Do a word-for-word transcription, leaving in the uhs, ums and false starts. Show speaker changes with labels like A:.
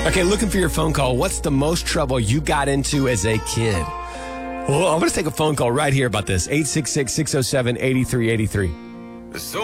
A: Okay, looking for your phone call. What's the most trouble you got into as a kid? Well, I'm going to take a phone call right here about this. eight six six, six oh seven, eight three eight three.
B: So